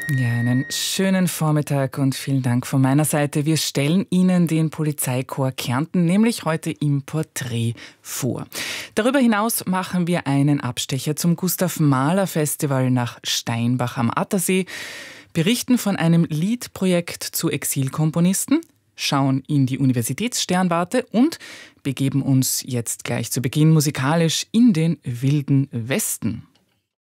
Ja, einen schönen Vormittag und vielen Dank von meiner Seite. Wir stellen Ihnen den Polizeikorps Kärnten nämlich heute im Porträt vor. Darüber hinaus machen wir einen Abstecher zum Gustav-Mahler-Festival nach Steinbach am Attersee, berichten von einem Liedprojekt zu Exilkomponisten, schauen in die Universitätssternwarte und begeben uns jetzt gleich zu Beginn musikalisch in den Wilden Westen.